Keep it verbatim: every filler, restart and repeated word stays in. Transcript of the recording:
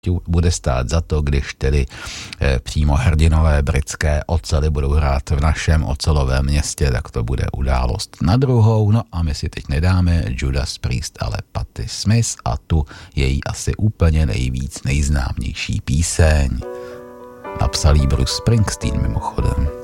bude stát za to, když tedy eh, přímo hrdinové britské ocely budou hrát v našem ocelovém městě, tak to bude událost na druhou. No a my si teď nedáme Judas Priest, ale Patti Smith a tu její asi úplně nejvíc nejznámější píseň. Napsal jí Bruce Springsteen mimochodem.